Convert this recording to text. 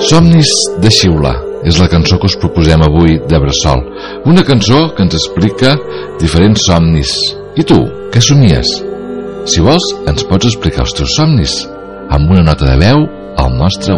Somnis de xiular és la cançó que us proposem avui de Bressol. Una cançó que ens explica diferents somnis. I tu, què somies? Si vols, ens pots explicar els teus somnis amb una nota de veu al nostre